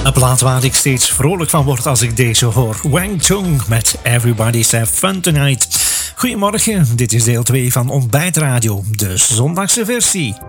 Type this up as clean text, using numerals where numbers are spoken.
Een plaat waar ik steeds vrolijk van word als ik deze hoor. Wang Chung met Everybody's Have Fun Tonight. Goedemorgen, dit is deel 2 van Ontbijtradio, de zondagse versie.